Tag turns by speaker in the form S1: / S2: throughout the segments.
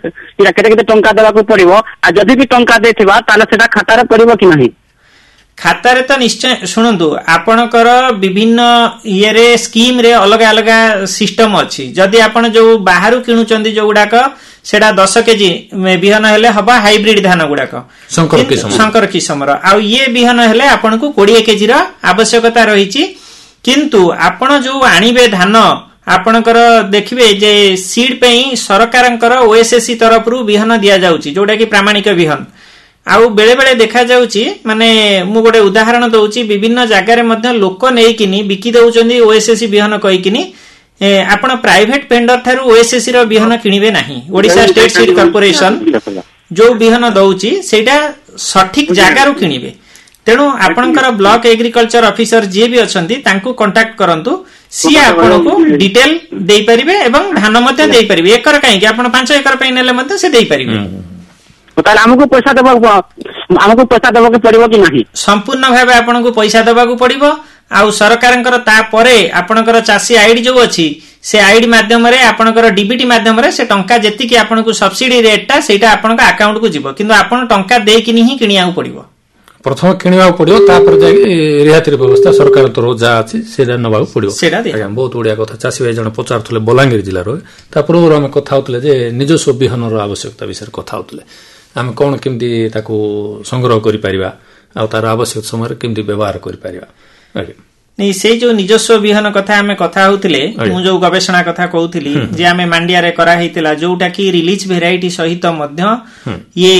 S1: केते केते टंका देबाक पड़िबो आ जदि भी टंका देथिबा ताले सेटा खाता रे पड़िबो कि नहीं
S2: खातारे तो निश्चय शुणु आपणकर विभिन्न ये स्कीम रे अलग अलग सिस्टम अच्छी जदि आपण जो बाहर किणुचंदी जो गुडाक सेटा 10 केजी बिहन हेले हबा हाइब्रिड धान गुडाक शंकर किस्मर आ ये बिहन हेले आपण को 20 केजी रा आवश्यकता रहिछि किंतु आपण जो आनिबे धान आपणकर देखिबे जे सीड पे सरकारंकर ओएसएससी तरफ रु बिहन दिया जाउछि जोडा कि प्रामाणिक बिहन आउ बेले बेले देखा जाउछि माने मु गोटे उदाहरण दउछि विभिन्न जगह रे मध्य लोक नेकिनी बिकी दउचंदी ओएसएससी बिहन कहिकिनी आपण प्राइवेट वेंडर थारु ओएसएससी रो बिहन किनिबे नाही ओडिशा स्टेट सीड कॉर्पोरेशन जो बिहन दउछि सेटा सठिक जगह रु किनिबे तेणु आपणकर ब्लॉक एग्रीकल्चर ऑफिसर जे भी अछंती तांको कांटेक्ट करंतु सी आपण को डिटेल देई परिबे एवं धान मते देई परिबे एकर काई कि आपण 5 एकर पे नेले मते से देई परिबे
S1: ताले हमको पैसा देबाक पड़िबो कि नहीं
S2: संपूर्ण भाबे आपण को पैसा देबाक पड़िबो आ सरकारंकर ता परे आपणकर चासी आईडी जो अछि से आईडी माध्यम रे आपणकर डीबीटी माध्यम रे से टंका जेति कि आपण को सब्सिडी रेट ता सेटा आपणक अकाउंट को जिवो किंतु आपण टंका देई कि नहीं किनिया पड़िबो
S3: प्रथम किणवा पड़ो तापर जाय रिहाती व्यवस्था सरकार तरफ जा अछि सेटा नबा पड़ो आज्ञा बहुत बढ़िया कथा चासी भाई जण पचारथले बलांगीर जिल्ला रो तापर हम कथा होतले जे निजस्व बिहन रो आवश्यकता विषय कथा होतले आम कौन केमती ताको संग्रह करि परिबा आ तार आवश्यक समय केमती व्यवहार करि परिबा
S2: नहीं से जो निजस्व बिहन कथा आमे कथा होतले मु जो गवेषणा कथा कहउतली जे आमे मांडिया रे करा हेतिला जोटा कि रिलीज वेराइटी सहित मध्य ये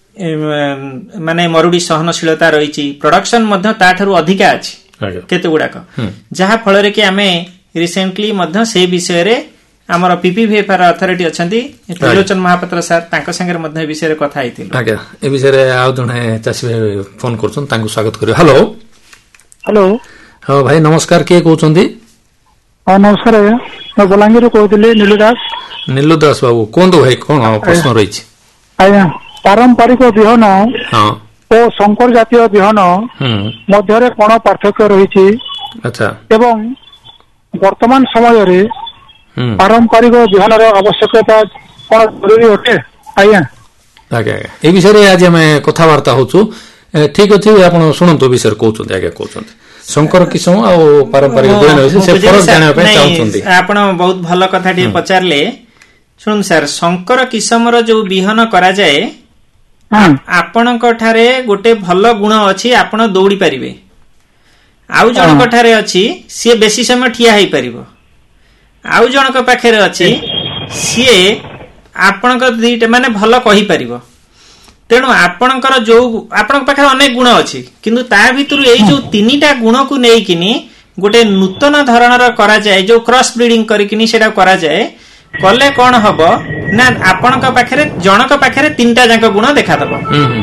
S2: माने मरुडी सहनशीलता रहिछि प्रोडक्शन मध्य ताठारु अधिका अछि केते गुडाक जहा फल रे कि आमे रिसेंटली मध्य से विषय रे हमर पीपीवीएफआर अथॉरिटी अछंती त्रिलोचन महापात्र सर तांको संगे मध्य विषय रे कथा आइथिल
S3: आज्ञा ए विषय रे आ जने चासी फोन करछन तांको स्वागत करियो हेलो
S4: हेलो
S3: हां भाई नमस्कार के कहउचंदी
S4: हां नमस्कार आज्ञा मैं बलांगीर कहउतले
S3: नीलू दास बाबू कोन दो भाई कोन प्रश्न रहिछि
S4: आज्ञा पारंपरिक बिहन
S3: हां
S4: ओ संकर जातीय बिहन मध्य रे कोन पार्थक्य रहिछि
S3: अच्छा
S4: एवं वर्तमान समय रे पारंपरिक बिहन रो आवश्यकता कोन जरूरी होते आज्ञा
S3: आज्ञा ए विषय रे आज हम कथा वार्ता होछु ठीक अछि आपण सुनंतो विषय कहउछन आज्ञा कहउछन शंकर किस्म आ पारंपरिक बिहन विषय से फरक जाने पे चाहउछन
S2: आपण बहुत भलो कथा टी पचारले सुन सर शंकर किस्म रो जो बिहन करा जाए आपणक ठारे गोटे भल गुण अछि आपण दौड़ी परिबे आउ जनक ठारे अछि से बेसी समय ठिया हेई परिबो आउ जनक पाखरे अछि से आपणक दीटे माने भल कहि परिबो तेणु आपणकर जो आपणक पाखरे अनेक गुण अछि किंतु ता भितरु एई जो तीनटा गुण को नेई किनी गोटे नूतन धरणर करा जाए जो क्रॉस ब्रीडिंग करिकिनी सेटा करा जाए कले कौन हम ना आपणक पाखरे जनक पाखरे तीनटा जाक गुण देखा दबो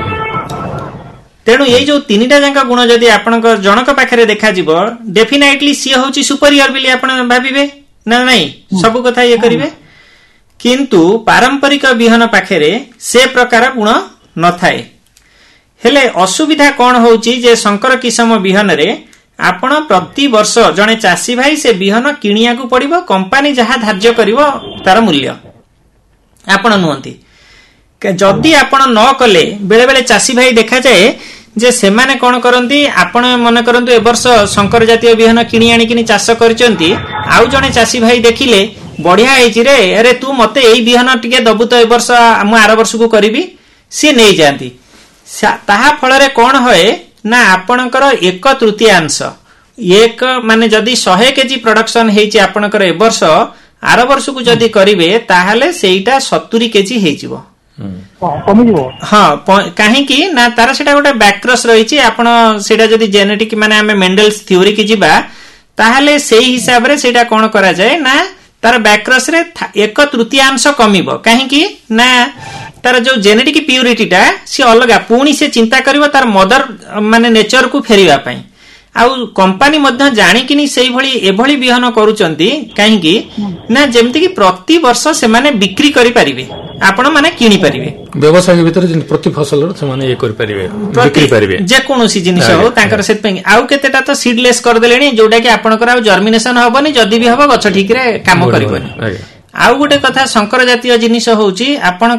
S2: तेणु ये जो तीनटा जाक गुण जदि आपणक जनक पाखरे देखा जिवो डेफिनेटली सी होची सुपीरियर बिली आपण भाबिबे ना नहीं सब कथा ये करिवे किंतु पारंपरिक बिहन पाखरे से प्रकार गुण न थाए हेले असुविधा कौन होची जे शंकर किस्म बिहन रे आपण प्रति वर्ष जने चासी भाई से बिहन किनिया को पड़िबो कंपनी जहा धार्य करिवो तार मूल्य आपण नुहंती जदि आपण न कले बेले बेले चासी भाई देखा जाए जे सेमाने कोन करंती आपण मन करंतु ए वर्ष शंकर जातीय बिहन किनि आनी किनि चाष करचंती आउ जने चासी भाई देखिले बढ़िया हेची रे अरे तू मते एई बिहन टिके दबु तो ए वर्ष हम आर वर्ष को करिवि से नै जानती ताहा फल रे कोन होए ना आपणकर 1/3 एक माने जदि 100 केजी प्रोडक्शन हेची आपणकर ए वर्ष आर वर्ष को जदि करिवे ताहाले सेईटा 70 केजी हेजिवो हाँ कहीं की ना तार सेटा गोटे बैक्रस रही आपण सेटा जदि जेनेटिक माने आमे मेंडल्स थ्योरी की जिबा ताहाले सेही हिसाब रे सेटा कोन करा जाए ना तार बैक्रस रे 1/3 कमिबो कहीं की ना तार जो जेनेटिक प्यूरिटी टा सी अलगा पुणी से चिंता करिवो तार मदर माने नेचर को फेरिवा पई आउ कंपनी मध्य जानिकिनी सेही भली एभली बिहन करूचंती काहे की ना जेमति की प्रति वर्ष से माने बिक्री करि परिबे आपण माने किनि परिबे
S3: व्यवसाय भीतर जिन प्रति फसल से माने ये करि परिबे बिक्री परिबे
S2: जे कोनोसी जिनिस हो तांकर सेत पई आउ केतेटा तो सीडलेस कर देलेनी जोटा कि आपणकर आ जर्मिनेशन हबनी जदी भी हबो गछ ठीक रे काम करिवनी आउ गोटे कथा शंकर जातीय जिनिस होउची आपण